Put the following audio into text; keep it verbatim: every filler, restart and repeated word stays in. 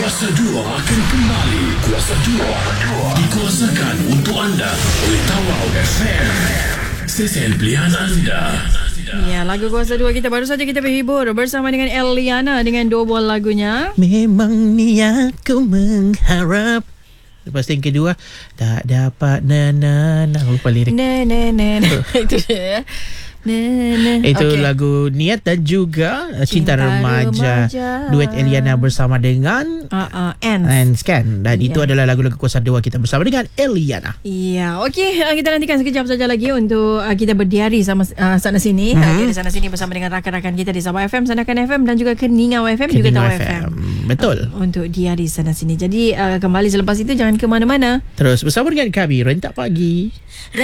Kuasa dua akan kembali. Kuasa dua dikuasakan untuk anda oleh Tawau F M. Stesen pilihan anda. Ya, lagu Kuasa dua kita baru saja kita berhibur bersama dengan Eliana dengan dua buah lagunya. Memang niatku mengharap. Lepas tu yang kedua, tak dapat na na na. Lupa lirik. Na na na na. Itu dia. Na, na. Itu Okay. lagu Niat dan juga Cinta, Cinta Remaja, Remaja. duet Eliana bersama dengan Uh, uh, and and Scan. Dan Yeah. itu adalah lagu-lagu Kuasa dua kita bersama dengan Eliana. Ya, okey. Uh, kita nantikan sekejap saja lagi untuk uh, kita berdiari sama uh, sana sini. Mhm. Uh, di sana sini bersama dengan rakan-rakan kita di Sabah F M, Sanakan F M dan juga Keningau F M, juga Tawau F M. Betul. Uh, untuk diari sana sini. Jadi uh, kembali selepas itu jangan ke mana-mana. Terus bersama dengan kami Rentak Pagi.